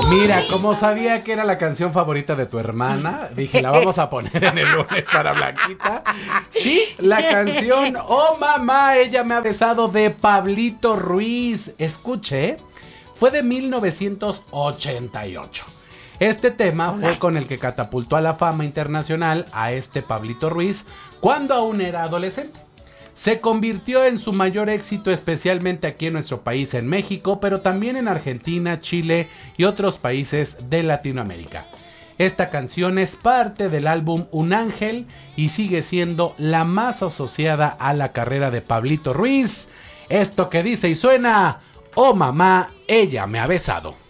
Mira, como sabía que era la canción favorita de tu hermana, dije, la vamos a poner en el lunes para Blanquita. Sí, la canción Oh Mamá, ella me ha besado de Pablito Ruiz. Escuche, fue de 1988. Este tema fue con el que catapultó a la fama internacional a este Pablito Ruiz cuando aún era adolescente. Se convirtió en su mayor éxito, especialmente aquí en nuestro país, en México, pero también en Argentina, Chile y otros países de Latinoamérica. Esta canción es parte del álbum Un Ángel y sigue siendo la más asociada a la carrera de Pablito Ruiz. Esto que dice y suena, Oh Mamá, ella me ha besado.